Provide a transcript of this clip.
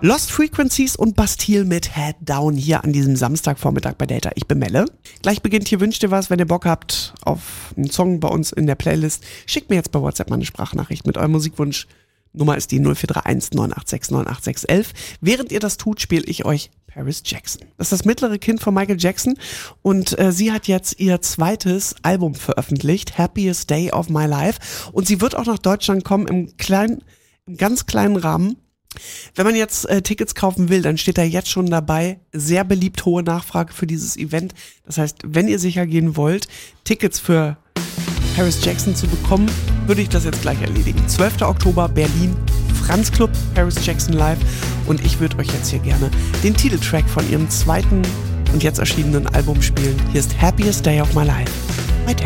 Lost Frequencies und Bastille mit Head Down hier an diesem Samstagvormittag bei Delta. Ich bin Melle. Gleich beginnt hier Wünscht ihr was. Wenn ihr Bock habt auf einen Song bei uns in der Playlist, schickt mir jetzt bei WhatsApp mal eine Sprachnachricht mit eurem Musikwunsch. Nummer ist die 0431 986 98611. Während ihr das tut, spiele ich euch Paris Jackson. Das ist das mittlere Kind von Michael Jackson und sie hat jetzt ihr zweites Album veröffentlicht, Happiest Day of My Life, und sie wird auch nach Deutschland kommen im ganz kleinen Rahmen. Wenn man jetzt Tickets kaufen will, dann steht da jetzt schon dabei, sehr beliebt, hohe Nachfrage für dieses Event. Das heißt, wenn ihr sicher gehen wollt, Tickets für Paris Jackson zu bekommen, würde ich das jetzt gleich erledigen. 12. Oktober, Berlin, Franz Club, Paris Jackson live. Und ich würde euch jetzt hier gerne den Titeltrack von ihrem zweiten und jetzt erschienenen Album spielen. Hier ist Happiest Day of My Life.